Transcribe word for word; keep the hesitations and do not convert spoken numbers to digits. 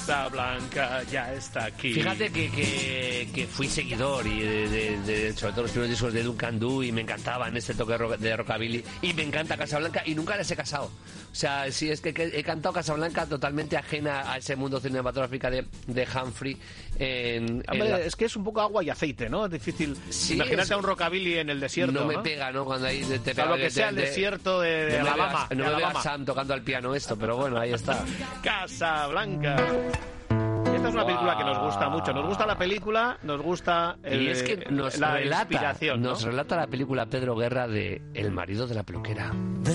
Casablanca ya está aquí. Fíjate que, que, que fui seguidor y de, de, de, sobre todo los primeros discos de Duncan Du, y me encantaban este toque de rockabilly, y me encanta Casablanca, y nunca les he casado. O sea, sí, es que, que he cantado Casablanca totalmente ajena a ese mundo cinematográfico de, de Humphrey. En, Hombre, en la... es que es un poco agua y aceite, ¿no? Es difícil. Sí, imagínate es... a un rockabilly en el desierto. No me ¿no? pega, ¿no? Cuando hay te pega. Lo que de, sea el de, desierto de, de no Alabama. Me veas, no me veas Sam tocando al piano esto, pero bueno, ahí está. Casablanca. Esta es una película que nos gusta mucho. Nos gusta la película, nos gusta el, y es que nos la relata, inspiración, ¿no? nos relata la película Pedro Guerra de El marido de la peluquera.